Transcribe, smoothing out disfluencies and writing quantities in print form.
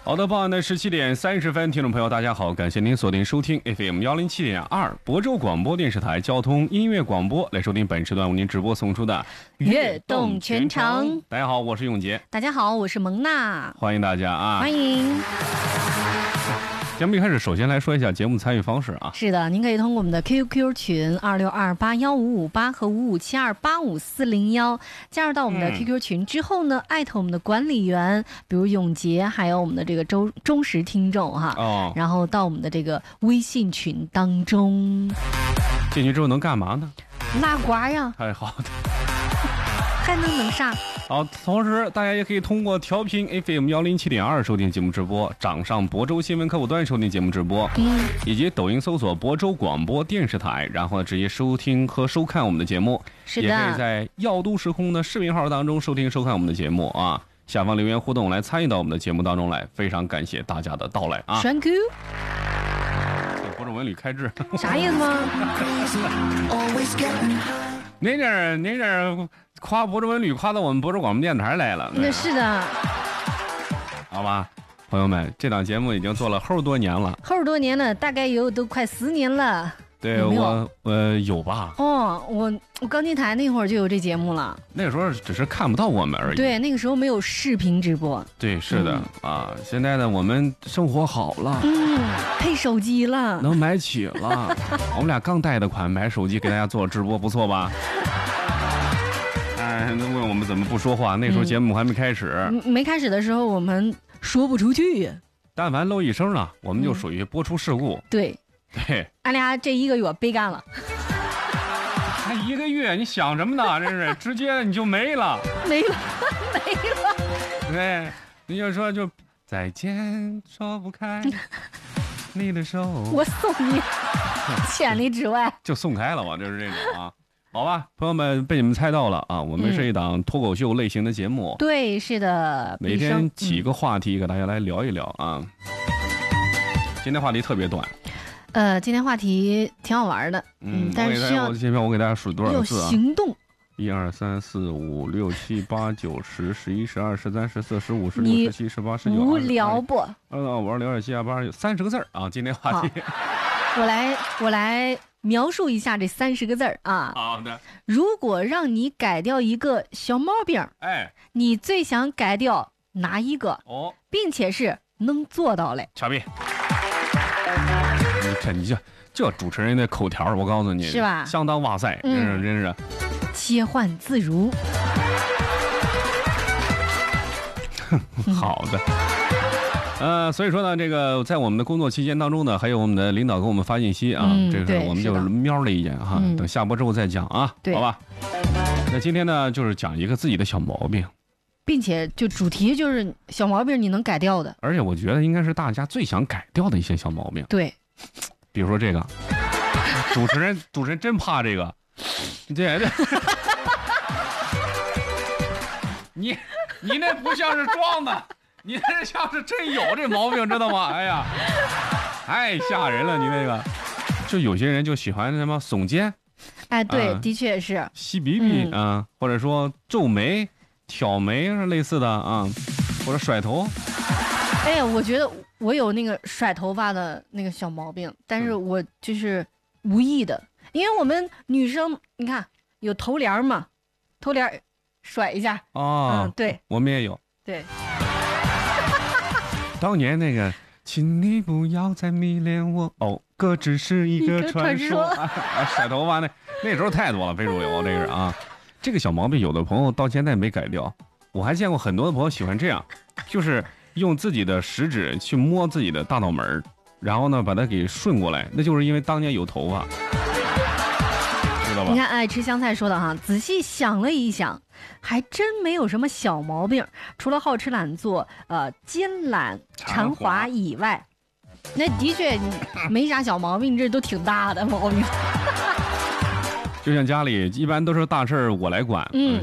好的，傍晚的17:30，听众朋友大家好，感谢您锁定收听 FM 107.2亳州广播电视台交通音乐广播，来收听本时段为您直播送出的悦动全程。 大家好，我是永杰。 大家好，我是蒙娜。 欢迎大家啊！ 欢迎。 节目一开始，首先来说一下节目参与方式啊。 是的，您可以通过我们的 QQ 群26281558和55728541加入到我们的 QQ 群之后呢，艾特我们的管理员，比如永杰，还有我们的这个忠实听众哈。哦。然后到我们的这个微信群当中。 进去之后能干嘛呢？ 拉呱呀。 太好的。 还能啥？ 好，同时大家也可以通过调频 FM 107.2收听节目直播，掌上亳州新闻客户端收听节目直播，以及抖音搜索亳州广播电视台，然后直接收听和收看我们的节目。 是的， 也可以在耀都时空的视频号当中收听收看我们的节目啊。下方留言互动来参与到我们的节目当中来，非常感谢大家的到来啊。 Thank you。 亳州文旅开智。 啥意思吗？ 那阵儿夸亳州文旅夸到我们亳州广播电台来了。 那是的。 好吧，朋友们，这档节目已经做了齁多年了。 齁多年了，大概都快10年了。 对，有吧？ 哦，我刚进台那会儿就有这节目了。 那个时候只是看不到我们而已。 对，那个时候没有视频直播。 对，是的啊。现在呢，我们生活好了， 配手机了， 能买起了。我们俩刚贷的款买手机给大家做直播，不错吧？哎，那问我们怎么不说话？那时候节目还没开始。 没开始的时候我们说不出去呀。 但凡漏一声了，我们就属于播出事故。 对。 对， 俺俩这1个月背干了。 才1个月，你想什么呢？真是直接你就没了， 没了。 对，你就说就再见，说不开你的手， 我送你千里之外， 就送开了吧，就是这种啊。好吧，朋友们，被你们猜到了啊！我们是一档脱口秀类型的节目。 对，是的， 每天起一个话题，给大家来聊一聊啊。今天话题特别短。 今天话题挺好玩的，但是需要我给大家数多少次啊？ 要行动。 1、2、3、4、5、6、7、8、9、10、11、12、13、14、15、16、17、18、19。 无聊不 ？52、27、28、30个字啊！今天话题， 我来描述一下这30个字啊。 好的。 如果让你改掉一个小毛病，你最想改掉哪一个？并且是能做到嘞。 小毕。你这主持人的口条，我告诉你， 是吧？ 相当哇塞，真是切换自如。 好的。所以说呢，这个在我们的工作期间当中呢，还有我们的领导给我们发信息啊，这个我们就瞄了一眼哈，等下播之后再讲啊，好吧？那今天呢，就是讲一个自己的小毛病， 并且就主题就是小毛病你能改掉的， 而且我觉得应该是大家最想改掉的一些小毛病。 对。 比如说这个，主持人真怕这个，对，你那不像是装的，你那像是真有这毛病，知道吗？哎呀，太吓人了，你那个，就有些人就喜欢什么耸肩， 哎，对，的确是吸鼻涕啊，或者说皱眉、挑眉类似的啊，或者甩头。 哎，我觉得我有那个甩头发的那个小毛病，但是我就是无意的，因为我们女生你看有头帘嘛，头帘甩一下对， 我们也有。 对， 当年那个，请你不要再迷恋我，哥只是一个传说。甩头发那时候太多了，非主流这个啊，这个小毛病有的朋友到现在没改掉，我还见过很多的朋友喜欢这样，就是用自己的食指去摸自己的大脑门，然后呢把它给顺过来，那就是因为当年有头发，知道吧？ 你看，爱吃香菜说的哈，仔细想了一想，还真没有什么小毛病，除了好吃懒做、奸懒馋滑以外，那的确没啥小毛病，这都挺大的毛病。 就像家里一般都是大事我来管，